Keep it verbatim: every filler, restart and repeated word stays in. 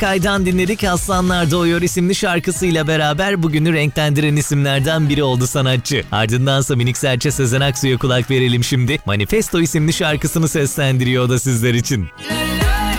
Akkay'dan dinledik. Aslanlar Doğuyor isimli şarkısıyla beraber bugünü renklendiren isimlerden biri oldu sanatçı. Ardındansa minik serçe Sezen Aksu'ya kulak verelim şimdi. Manifesto isimli şarkısını seslendiriyor o da sizler için.